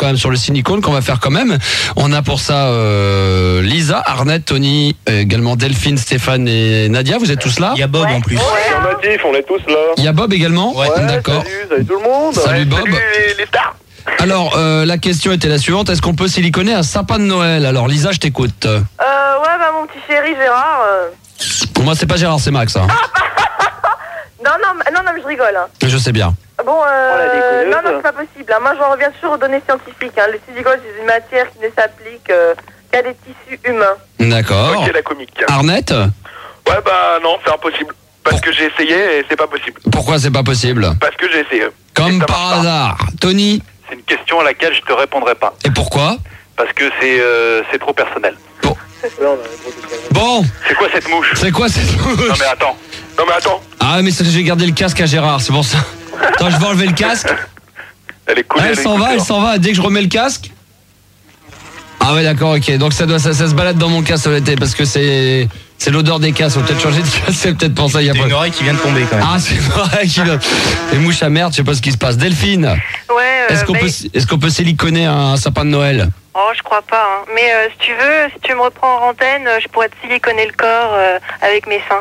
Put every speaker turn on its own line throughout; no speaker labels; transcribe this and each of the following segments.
même sur le silicone qu'on va faire quand même. On a pour ça Lisa, Arnett, Tony, également Delphine, Stéphane et Nadia. Vous êtes tous là?
Il y a Bob en plus.
Affirmatif, on est tous là.
Il y a Bob également?
Ouais.
D'accord.
Salut tout le monde.
Salut Bob.
Salut les stars.
Alors, la question était la suivante. Est-ce qu'on peut siliconer un sapin de Noël? Alors, Lisa, je t'écoute.
Ouais, bah mon petit chéri Gérard.
Pour moi, c'est pas Gérard, c'est Max. Hein.
Non, mais je rigole. Hein.
Je sais bien.
Bon, non, c'est pas possible. Hein. Moi, j'en reviens toujours aux données scientifiques. Hein. Le silicone, c'est une matière qui ne s'applique qu'à des tissus humains.
D'accord.
Ok, la comique.
Arnett?
Ouais, bah non, c'est impossible. Parce que j'ai essayé et c'est pas possible.
Pourquoi c'est pas possible?
Parce que j'ai essayé.
Comme
Et ça
par
marche pas.
hasard. Tony?
C'est une question à laquelle je te répondrai pas.
Et pourquoi?
Parce que c'est trop personnel.
Bon,
C'est quoi cette mouche?
c'est quoi cette
Non
mouche?
mais attends. Non mais attends.
Ah, mais j'ai gardé le casque à Gérard, c'est pour ça. Attends, je vais enlever le casque.
Elle est collée.
Elle s'en va, elle s'en va. Dès que je remets le casque. Ah ouais, d'accord, ok. Donc ça se balade dans mon casque l'été parce que c'est l'odeur des casques. Faut peut-être changer de casque, c'est peut-être pour ça. Il y a
T'as
pas...
une oreille qui vient de tomber quand même.
Ah, c'est vrai qu'il a... Les mouches à merde, je sais pas ce qui se passe. Delphine,
Ouais,
est-ce qu'on peut siliconer un sapin de Noël?
Oh, je crois pas. Hein. Mais si tu veux, si tu me reprends en antenne, je pourrais te siliconer le corps avec mes seins.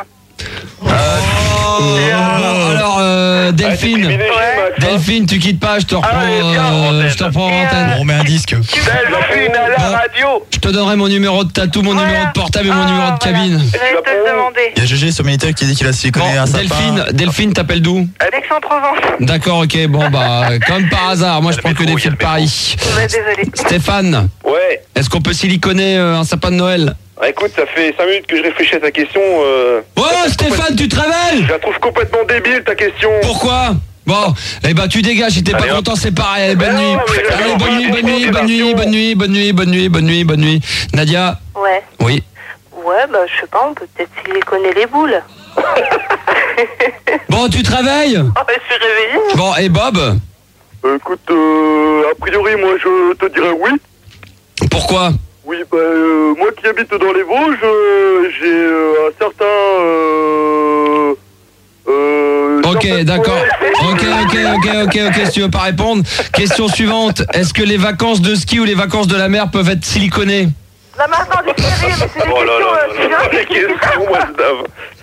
Alors, Delphine, Delphine, tu quittes pas, je te reprends en antenne.
On remet un disque.
Delphine à la radio.
Je te donnerai mon numéro de tatou, mon numéro de portable et mon numéro de cabine.
Je vais te le demander.
Il y a GG sur Minitel qui dit qu'il a siliconé un sapin.
Delphine, t'appelles d'où?
Aix-en-Provence.
D'accord, ok, bon bah, comme par hasard, moi je prends que des filles de Paris.
Ouais, désolé.
Stéphane,
Ouais.
est-ce qu'on peut siliconer un sapin de Noël?
Écoute, ça fait 5 minutes que je réfléchis à ta question.
Oh Stéphane, tu te réveilles?
Je la trouve complètement débile ta question.
Pourquoi? Bon, eh ben tu dégages, si t'es pas
Allez, hop.
content, c'est pareil. Allez, bonne nuit. Allez, bonne nuit, bonne nuit, bonne nuit, bonne nuit, bonne nuit, bonne nuit, bonne nuit, bonne nuit. Nadia?
Ouais.
Oui.
Ouais, bah je sais pas, on peut peut-être siliconer les boules.
Bon, tu te réveilles?
Oh, je suis réveillée.
Bon, et Bob?
Écoute, a priori, moi je te dirais oui.
Pourquoi?
Oui, bah, moi qui habite dans les Vosges, j'ai un certain...
Ok, d'accord. Ok, si tu veux pas répondre. Question suivante. Est-ce que les vacances de ski ou les vacances de la mer peuvent être siliconées?
Non, mais attends, j'ai sérieux, mais c'est des
Oh là
questions...
là, les questions, moi je dave.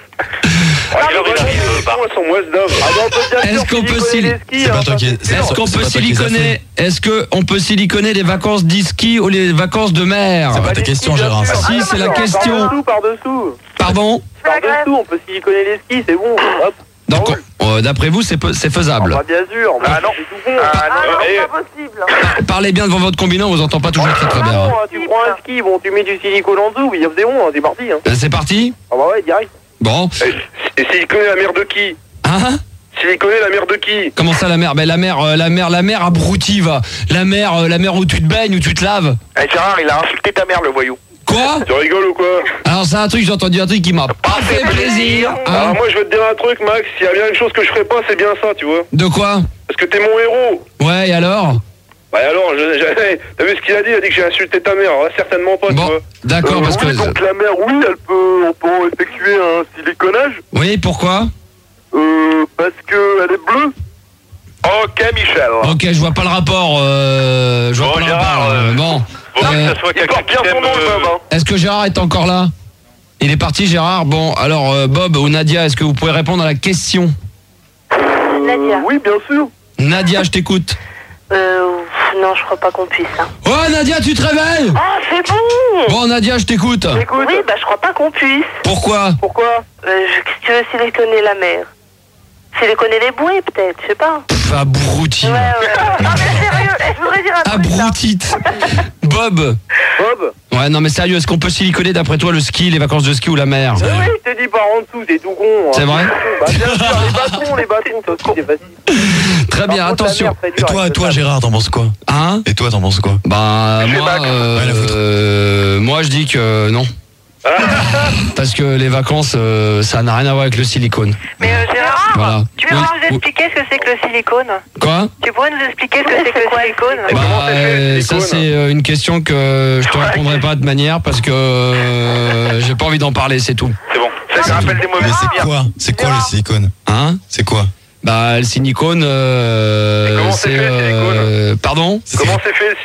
Est-ce qu'on peut
C'est pas toi qui
Est-ce qu'on peut siliconer? Est-ce qu'on peut siliconer les vacances d'e-ski ou les vacances de mer?
C'est pas ta question, Gérard.
Si, c'est la question.
Par-dessous.
Pardon?
Par-dessous, on peut siliconer les skis, c'est bon. Hop.
Donc, d'après vous, c'est faisable.
Bien sûr. Ah non.
Ah non, c'est pas possible.
Parlez bien devant votre combiné, on vous entend pas toujours très bien. hein.
Tu prends un ski, bon, tu mets du silicone en dessous, c'est bon, c'est parti.
C'est parti?
Ah bah ouais, direct.
Bon.
Et siliconer la mère de qui?
Hein?
Siliconer la mère de qui?
Comment ça la mer? Ben la mer abrutie va. La mer où tu te baignes, où tu te laves.
Eh Gérard, il a insulté ta mère, le voyou.
Quoi?
Tu rigoles ou quoi?
Alors c'est un truc, j'ai entendu un truc qui m'a pas fait plaisir. Hein?
Alors moi je vais te dire un truc, Max, s'il y a bien une chose que je ferais pas, c'est bien ça, tu vois.
De quoi?
Parce que t'es mon héros.
Ouais, et alors?
Bah alors, t'as vu ce qu'il a dit? Il a dit que j'ai insulté ta mère. Alors, certainement pas, tu
Bon,
vois.
d'accord, parce que...
Oui, donc la mère, oui, on peut effectuer un siliconage.
Oui, pourquoi?
Parce que elle est bleue. Ok, Michel.
Ok, je vois pas le rapport. Je vois pas le rapport. Bon.
Il porte bien son nom, le Bob.
Est-ce que Gérard est encore là? Il est parti, Gérard. Bon, alors Bob ou Nadia, est-ce que vous pouvez répondre à la question?
Nadia.
Oui, bien sûr.
Nadia, je t'écoute.
Non, je crois pas qu'on puisse. Hein.
Oh, Nadia, tu te réveilles?
Ah, c'est bon.
Bon, Nadia, je t'écoute.
Oui, bah je crois pas qu'on puisse.
Pourquoi?
Pourquoi?
Tu veux siliconer la mer? Siliconer les bouées, peut-être, je sais pas.
Pff, abruti.
Ouais. Non, mais sérieux, je voudrais dire un truc, là.
Abrutite. Bob.
Bob?
Ouais, non, mais sérieux, est-ce qu'on peut siliconer d'après toi le ski, les vacances de ski ou la mer?
Oui, je t'ai dit par en dessous, t'es tout con.
C'est vrai?
Bah bien sûr, les bâtons, ça aussi, c'est facile.
Très bien, attention.
Et toi, Gérard, t'en penses quoi?
Hein?
Et toi, t'en penses quoi?
Bah, moi je dis que non. Parce que les vacances, ça n'a rien à voir avec le silicone.
Mais Gérard,
Voilà.
tu peux nous expliquer ce que c'est que le silicone?
Quoi?
Tu pourrais nous expliquer ce que c'est que le silicone?
Bah, ça c'est une question que je te répondrai pas de manière parce que j'ai pas envie d'en parler, c'est tout.
C'est bon. Ça rappelle des mauvais
Mais c'est
souvenirs.
quoi? C'est quoi le silicone?
Hein?
C'est quoi?
Bah, le silicone,
comment c'est fait, le silicone?
pardon?
Comment c'est fait le